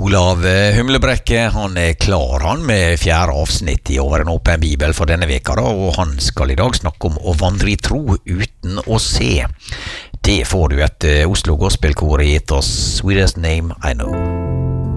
Olav Humlebrekke, han klar han med fjerde avsnitt i Over en åpen bibel for denne veka da, og han skal i dag snakke om å vandre i tro uten å se. Det får du etter Oslo Gospelkor gitt oss Sweetest Name I Know.